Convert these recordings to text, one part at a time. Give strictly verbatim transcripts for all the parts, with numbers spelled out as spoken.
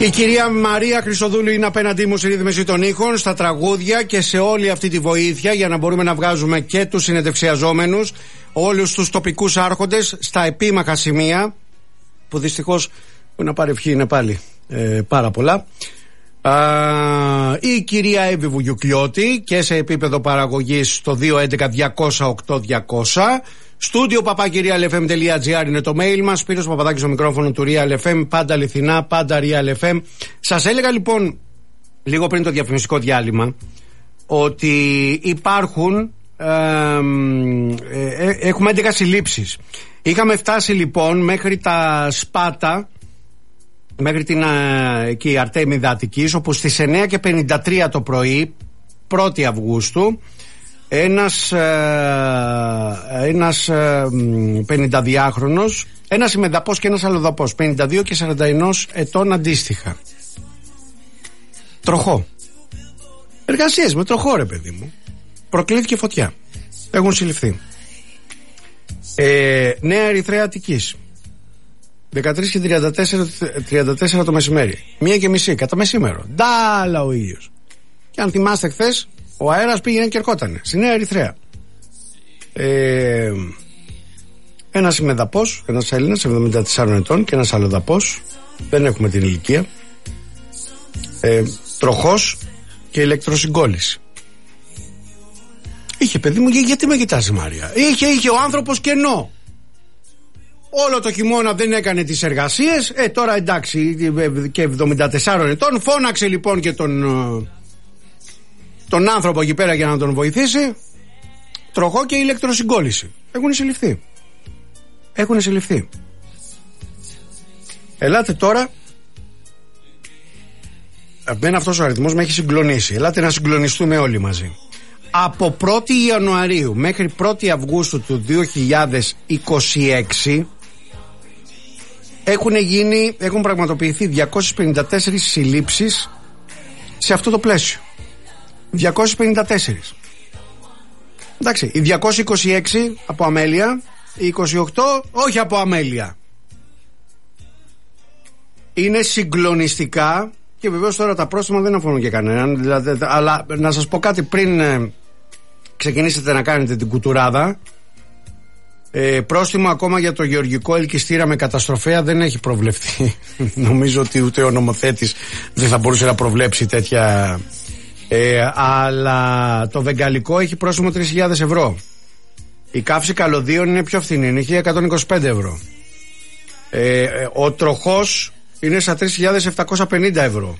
Η κυρία Μαρία Χρυσοδούλου είναι απέναντί μου στη ρύθμιση των ήχων, στα τραγούδια και σε όλη αυτή τη βοήθεια για να μπορούμε να βγάζουμε και τους συνεντευξιαζόμενους, όλους τους τοπικούς άρχοντες στα επίμαχα σημεία που δυστυχώς που να πάρει ευχή είναι πάλι ε, πάρα πολλά. Α, η κυρία Εύη Βουγιουκλιώτη και σε επίπεδο παραγωγής στο δύο έντεκα διακόσια οκτώ διακόσια. Στούντιο παπάκυ realfm.gr είναι το mail μας. Σπύρος Παπαδάκης στο μικρόφωνο του Real εφ εμ. Πάντα αληθινά, πάντα Real εφ εμ. Σας έλεγα λοιπόν λίγο πριν το διαφημιστικό διάλειμμα ότι υπάρχουν ε, ε, ε, έχουμε έντεκα συλλήψεις. Είχαμε φτάσει λοιπόν μέχρι τα Σπάτα, μέχρι την εκεί, Αρτέμιδα Αττικής, όπου στις εννιά και πενήντα τρία το πρωί πρώτη Αυγούστου ένας, ε, ένας ε, πενηνταδυάχρονος, ένας ημεδαπός και ένας αλλοδαπός, πενήντα δύο και σαράντα ένα ετών αντίστοιχα, τροχό, εργασίες με τροχό ρε παιδί μου, προκλήθηκε φωτιά, έχουν συλληφθεί. ε, Νέα Ερυθρέα Αττικής, δεκατρείς και τριάντα τέσσερα, τριάντα τέσσερα το μεσημέρι, μία και μισή κατά μεσήμερο, ντάλα ο ήλιος. Και αν θυμάστε χθες, ο αέρας πήγαινε και ερχότανε στη Νέα Ερυθρέα. ε, Ένας ημεδαπός, ένας Έλληνας εβδομήντα τεσσάρων ετών και ένας αλλοδαπός, δεν έχουμε την ηλικία, ε, τροχός και ηλεκτροσυγκόλληση. Είχε παιδί μου, γιατί με κοιτάζει Μάρια? Είχε, είχε ο άνθρωπος κενό. Όλο το χειμώνα δεν έκανε τις εργασίες. Ε, τώρα εντάξει, και εβδομήντα τεσσάρων ετών. Φώναξε λοιπόν και τον, τον άνθρωπο εκεί πέρα για να τον βοηθήσει. Τροχό και ηλεκτροσυγκόλληση. Έχουν συλληφθεί. Έχουν συλληφθεί. Ελάτε τώρα. Εμένα αυτός ο αριθμός με έχει συγκλονίσει. Ελάτε να συγκλονιστούμε όλοι μαζί. Από πρώτη Ιανουαρίου μέχρι πρώτη Αυγούστου του δύο χιλιάδες είκοσι έξι έχουν γίνει, έχουν πραγματοποιηθεί διακόσιες πενήντα τέσσερις συλλήψεις σε αυτό το πλαίσιο. διακόσιες πενήντα τέσσερις. Εντάξει, οι διακόσιες είκοσι έξι από αμέλεια, οι είκοσι οκτώ όχι από αμέλεια. Είναι συγκλονιστικά. Και βεβαίως τώρα τα πρόστιμα δεν αφορούν και κανέναν, δηλαδή, αλλά να σας πω κάτι πριν ε, ξεκινήσετε να κάνετε την κουτουράδα. ε, Πρόστιμο ακόμα για το γεωργικό ελκυστήρα με καταστροφέα δεν έχει προβλεφθεί. Νομίζω ότι ούτε ο νομοθέτης δεν θα μπορούσε να προβλέψει τέτοια, ε, αλλά το βεγγαλικό έχει πρόστιμο τρεις χιλιάδες ευρώ. Η καύση καλωδίων είναι πιο φθηνή, είναι χίλια εκατόν είκοσι πέντε ευρώ. ε, Ο τροχός είναι στα τρεις χιλιάδες επτακόσια πενήντα ευρώ.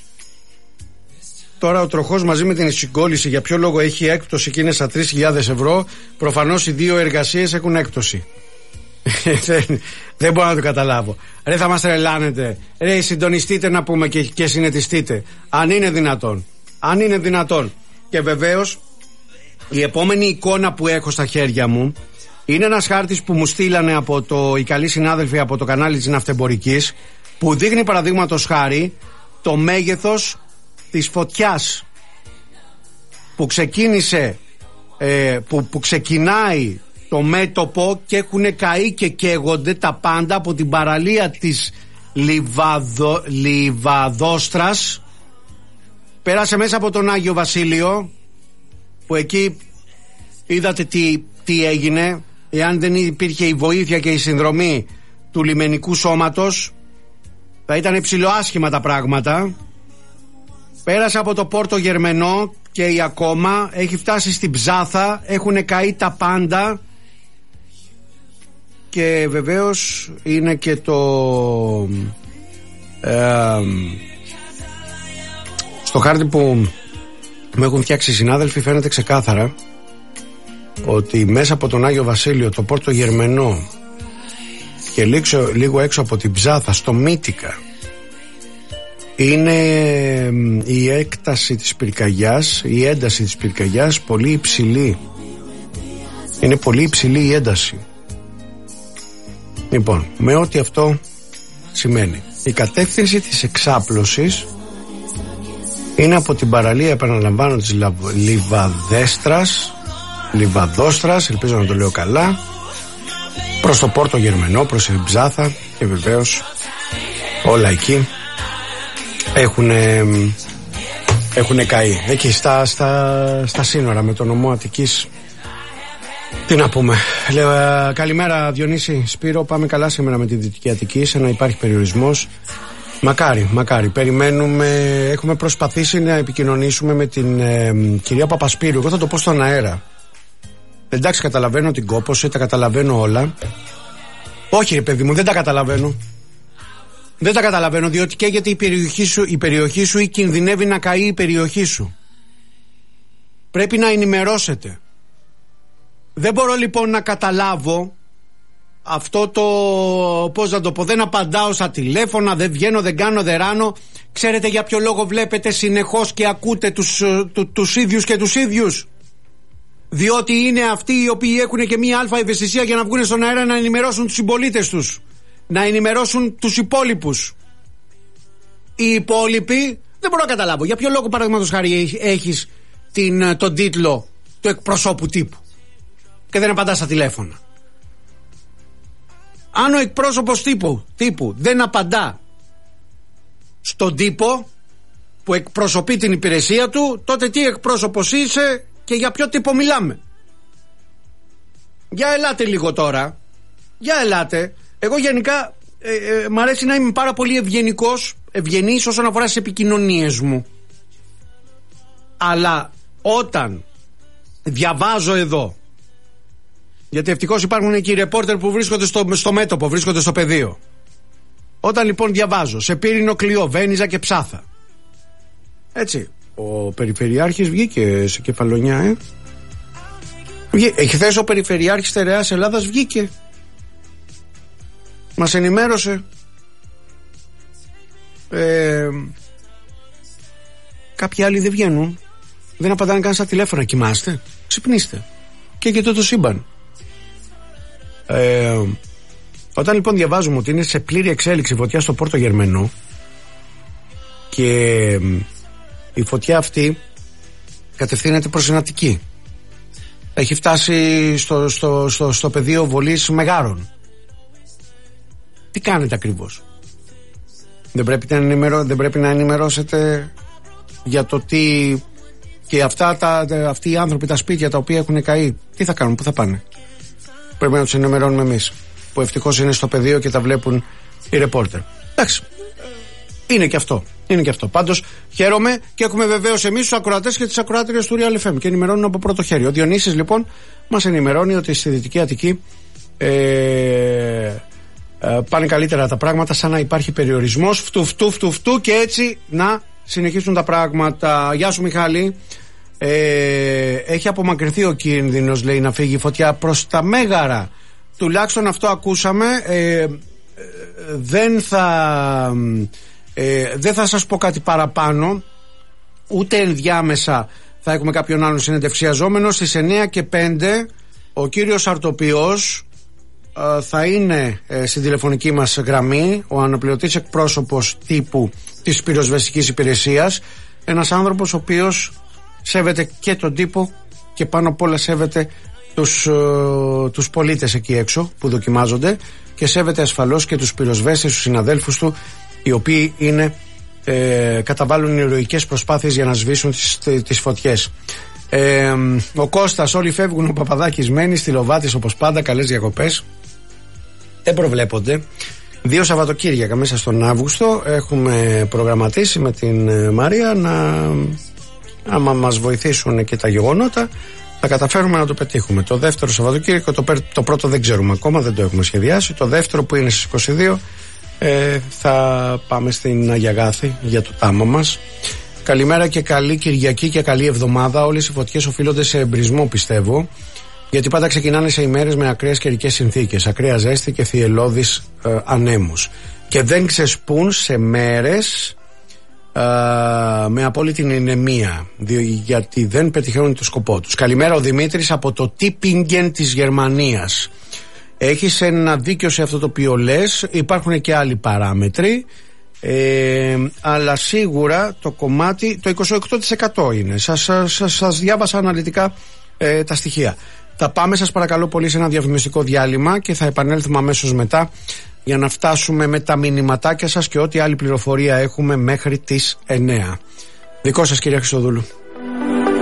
Τώρα ο τροχός μαζί με την συγκόλληση για ποιο λόγο έχει έκπτωση και είναι στα τρεις χιλιάδες ευρώ? Προφανώς οι δύο εργασίες έχουν έκπτωση. δεν, δεν μπορώ να το καταλάβω. Ρε, θα μας τρελάνετε. Ρε, συντονιστείτε να πούμε και, και συνετιστείτε. Αν είναι δυνατόν. Αν είναι δυνατόν. Και βεβαίως η επόμενη εικόνα που έχω στα χέρια μου είναι ένας χάρτης που μου στείλανε από το, οι καλοί συνάδελφοι από το κανάλι της Ναυτεμπορικής, που δείχνει παραδείγματος χάρη το μέγεθος της φωτιάς που ξεκίνησε, ε, που, που ξεκινάει το μέτωπο και έχουν καεί και καίγονται τα πάντα από την παραλία της Λιβαδο, Λιβαδόστρας. Πέρασε μέσα από τον Άγιο Βασίλειο, που εκεί είδατε τι, τι έγινε. Εάν δεν υπήρχε η βοήθεια και η συνδρομή του λιμενικού σώματος, θα ήταν ψιλοάσχημα τα πράγματα. Πέρασε από το Πόρτο Γερμενό και η ακόμα έχει φτάσει στην Ψάθα, έχουν καεί τα πάντα. Και βεβαίως είναι και το ε, στο χάρτη που με έχουν φτιάξει οι συνάδελφοι φαίνεται ξεκάθαρα ότι μέσα από τον Άγιο Βασίλειο, το Πόρτο Γερμενό και λίγο, λίγο έξω από την Ψάθα, στο Μύτικα, είναι η έκταση της πυρκαγιάς, η ένταση της πυρκαγιάς πολύ υψηλή. Είναι πολύ υψηλή η ένταση. Λοιπόν, με ό,τι αυτό σημαίνει, η κατεύθυνση της εξάπλωσης είναι από την παραλία, επαναλαμβάνω, της Λιβαδέστρας, Λιβαδόστρας, ελπίζω να το λέω καλά, προς το Πόρτο Γερμενό, προς την Ψάθα και βεβαίως όλα εκεί έχουν έχουν καεί εκεί στα, στα, στα σύνορα με τον νομό Αττικής. Τι να πούμε. Λέω, καλημέρα Διονύση, Σπύρο, πάμε καλά σήμερα με τη Δυτική Αττική, σαν να υπάρχει περιορισμός. Μακάρι, μακάρι. Περιμένουμε, έχουμε προσπαθήσει να επικοινωνήσουμε με την ε, κυρία Παπασπύρου. Εγώ θα το πω στον αέρα. Εντάξει, καταλαβαίνω την κόπωση, τα καταλαβαίνω όλα. Όχι ρε παιδί μου, δεν τα καταλαβαίνω. Δεν τα καταλαβαίνω, διότι καίγεται η περιοχή σου, η περιοχή σου ή κινδυνεύει να καεί η περιοχή σου. Πρέπει να ενημερώσετε. Δεν μπορώ λοιπόν να καταλάβω αυτό το, πώς να το πω, δεν απαντάω στα τηλέφωνα, δεν βγαίνω, δεν κάνω, δεν ράνω. Ξέρετε για ποιο λόγο βλέπετε συνεχώς και ακούτε τους, του, τους ίδιους και τους ίδιους? Διότι είναι αυτοί οι οποίοι έχουν και μία αλφα ευαισθησία για να βγουν στον αέρα να ενημερώσουν τους συμπολίτες τους, να ενημερώσουν τους υπόλοιπους. Οι υπόλοιποι δεν μπορώ να καταλάβω για ποιο λόγο, παραδείγματος χάρη, έχεις την, τον τίτλο του εκπροσώπου τύπου και δεν απαντάς στα τηλέφωνα. Αν ο εκπρόσωπος τύπου, τύπου δεν απαντά στον τύπο που εκπροσωπεί την υπηρεσία του, τότε τι εκπρόσωπος είσαι και για ποιο τύπο μιλάμε? Για ελάτε λίγο τώρα. Για ελάτε. Εγώ γενικά ε, ε, μ' αρέσει να είμαι πάρα πολύ ευγενικός, ευγενής όσον αφορά στις επικοινωνίες μου. Αλλά όταν διαβάζω εδώ, γιατί ευτυχώς υπάρχουν και οι ρεπόρτερ που βρίσκονται στο, στο μέτωπο, βρίσκονται στο πεδίο. Όταν λοιπόν διαβάζω σε Πύρινο, Κλειό, Βένιζα και Ψάθα, έτσι, ο Περιφερειάρχης βγήκε σε Κεφαλονιά, ε. Εχθές ο Περιφερειάρχης Στερεάς Ελλάδας βγήκε, μας ενημέρωσε. ε, Κάποιοι άλλοι δεν βγαίνουν, δεν απαντάνε καν στα τηλέφωνα. Κοιμάστε, ξυπνήστε και και το σύμπαν. Ε, όταν λοιπόν διαβάζουμε ότι είναι σε πλήρη εξέλιξη φωτιά στο Πόρτο Γερμενό και η φωτιά αυτή κατευθύνεται προς την Αττική, έχει φτάσει στο, στο, στο, στο πεδίο βολής Μεγάρων, τι κάνετε ακριβώς? Δεν πρέπει να, ενημερώ, δεν πρέπει να ενημερώσετε για το τι, και αυτά τα, αυτοί οι άνθρωποι, τα σπίτια τα οποία έχουν καεί, τι θα κάνουν, πού θα πάνε? Πρέπει να τους ενημερώνουμε εμείς, που ευτυχώς είναι στο πεδίο και τα βλέπουν οι ρεπόρτερ. Εντάξει, είναι και αυτό. Είναι και αυτό. Πάντως χαίρομαι και έχουμε βεβαίως εμείς τους ακροατές και τις ακροάτριες του Real εφ εμ και ενημερώνουν από πρώτο χέρι. Ο Διονύσης λοιπόν μας ενημερώνει ότι στη Δυτική Αττική ε, ε, πάνε καλύτερα τα πράγματα, σαν να υπάρχει περιορισμός, φτου φτου φτου φτου, και έτσι να συνεχίσουν τα πράγματα. Γεια σου Μιχάλη. Ε, έχει απομακρυνθεί ο κίνδυνος, λέει, να φύγει η φωτιά προς τα Μέγαρα. Τουλάχιστον αυτό ακούσαμε. ε, ε, δεν θα ε, δεν θα σας πω κάτι παραπάνω, ούτε ενδιάμεσα θα έχουμε κάποιον άλλον συνεντευξιαζόμενο. Στις εννιά και πέντε ο κύριος Αρτοπιός ε, θα είναι ε, στην τηλεφωνική μας γραμμή, ο αναπληρωτής εκπρόσωπος τύπου της πυροσβεστικής υπηρεσίας, ένας άνθρωπος ο οποίος σέβεται και τον τύπο και πάνω απ' όλα σέβεται τους, ε, τους πολίτες εκεί έξω που δοκιμάζονται, και σέβεται ασφαλώς και τους πυροσβέστες, τους συναδέλφους του, οι οποίοι είναι, ε, καταβάλουν ηρωικές προσπάθειες για να σβήσουν τις, τις φωτιές. Ε, ο Κώστας, όλοι φεύγουν, ο Παπαδάκης μένει, στη Λοβάτης όπως πάντα, καλές διακοπές. Δεν προβλέπονται. Δύο Σαββατοκύριακα μέσα στον Αύγουστο έχουμε προγραμματίσει με την Μαρία να, άμα μας βοηθήσουν και τα γεγονότα, θα καταφέρουμε να το πετύχουμε. Το δεύτερο Σαββατοκύριακο, το, το πρώτο δεν ξέρουμε ακόμα, δεν το έχουμε σχεδιάσει. Το δεύτερο, που είναι στις είκοσι δύο, ε, θα πάμε στην Αγία Γάθη για το τάμο μας. Καλημέρα και καλή Κυριακή και καλή εβδομάδα. Όλες οι φωτιές οφείλονται σε εμπρισμό, πιστεύω, γιατί πάντα ξεκινάνε σε ημέρες με ακραίες καιρικές συνθήκες, ακραία ζέστη και θυελλώδεις ε, ανέμους, και δεν ξεσπούν σε μέρες ε, με απόλυτη ηνεμία, γιατί δεν πετυχαίνουν το σκοπό τους. Καλημέρα, ο Δημήτρης από το Τίπιγγεν της Γερμανίας. Έχεις ένα δίκιο σε αυτό το οποίο λες. Υπάρχουν και άλλοι παράμετροι, ε, αλλά σίγουρα το κομμάτι, το είκοσι οκτώ τοις εκατό είναι. Σας, σας, σας διάβασα αναλυτικά ε, τα στοιχεία. Θα πάμε, σας παρακαλώ πολύ, σε ένα διαφημιστικό διάλειμμα και θα επανέλθουμε αμέσως μετά για να φτάσουμε με τα μηνυματάκια σας και ό,τι άλλη πληροφορία έχουμε μέχρι τις εννέα. Δικό σας, κυρία Χριστοδούλου.